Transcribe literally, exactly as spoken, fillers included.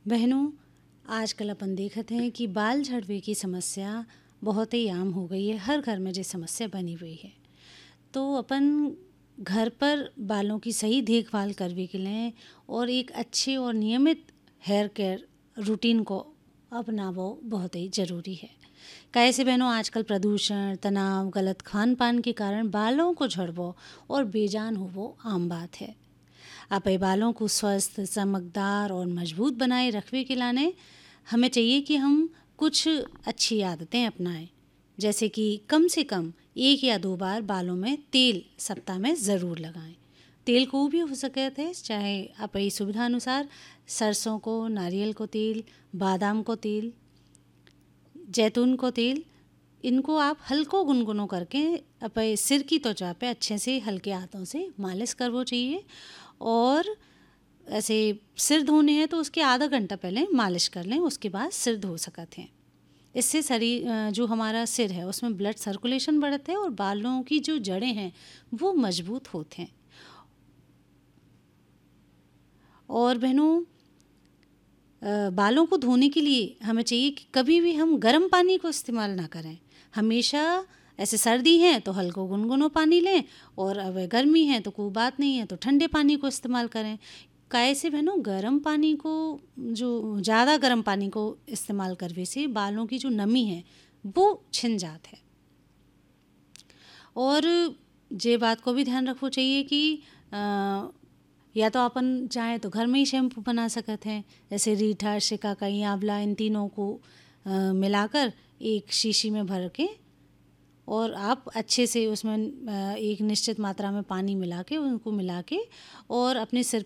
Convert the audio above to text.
बहनों, आजकल अपन देखत हैं कि बाल झड़वे की समस्या बहुत ही आम हो गई है। हर घर में ये समस्या बनी हुई है। तो अपन घर पर बालों की सही देखभाल करवे के लिए और एक अच्छे और नियमित हेयर केयर रूटीन को अपनावो बहुत ही ज़रूरी है। कैसे बहनों, आजकल प्रदूषण, तनाव, गलत खान पान के कारण बालों को झड़वो और बेजान होवो आम बात है। अपने बालों को स्वस्थ, चमकदार और मजबूत बनाए रखने के लाने हमें चाहिए कि हम कुछ अच्छी आदतें अपनाएं, जैसे कि कम से कम एक या दो बार बालों में तेल सप्ताह में ज़रूर लगाएं। तेल को भी हो सके थे, चाहे अपनी सुविधा अनुसार सरसों को, नारियल को तेल, बादाम को तेल, जैतून को तेल, इनको आप हल्को गुनगुनों करके अपने सिर की त्वचा पे अच्छे से हल्के हाथों से मालिश करवो चाहिए। और ऐसे सिर धोने हैं तो उसके आधा घंटा पहले मालिश कर लें, उसके बाद सिर धो सकते हैं। इससे शरीर जो हमारा सिर है उसमें ब्लड सर्कुलेशन बढ़ते हैं और बालों की जो जड़ें हैं वो मजबूत होते हैं। और बहनों, बालों को धोने के लिए हमें चाहिए कि कभी भी हम गर्म पानी को इस्तेमाल ना करें। हमेशा ऐसे सर्दी है तो हल्को गुनगुनो पानी लें, और अगर गर्मी है तो कोई बात नहीं है तो ठंडे पानी को इस्तेमाल करें। कैसे बहनों, गर्म पानी को, जो ज़्यादा गर्म पानी को इस्तेमाल करने से बालों की जो नमी है वो छिन जाती है। और ये बात को भी ध्यान रखना चाहिए कि आ, या तो अपन चाहें तो घर में ही शैम्पू बना सकते हैं, जैसे रीठा, शिकाकाई, आंवला, इन तीनों को आ, मिलाकर एक शीशी में भर के, और आप अच्छे से उसमें एक निश्चित मात्रा में पानी मिला के, उनको मिला के और अपने सिर